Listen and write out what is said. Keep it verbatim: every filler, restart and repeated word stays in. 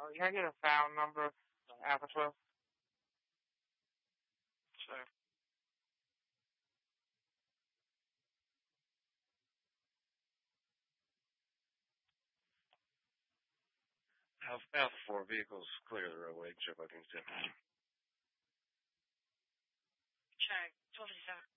Uh, can I get a file number? Uh, Alpha twelve. Sure. Alpha, Alpha four vehicles clear the roadway. Check bookings. Check. twelve fifty-seven.